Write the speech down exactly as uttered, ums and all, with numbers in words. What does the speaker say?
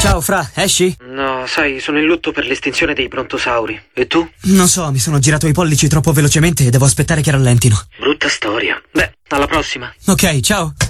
Ciao, Fra, esci? No, sai, sono in lutto per l'estinzione dei brontosauri. E tu? Non so, mi sono girato i pollici troppo velocemente e devo aspettare che rallentino. Brutta storia. Beh, alla prossima. Ok, ciao.